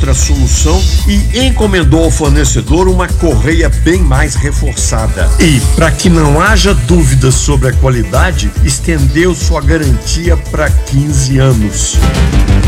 outra solução e encomendou ao fornecedor uma correia bem mais reforçada. E, para que não haja dúvidas sobre a qualidade, estendeu sua garantia para 15 anos.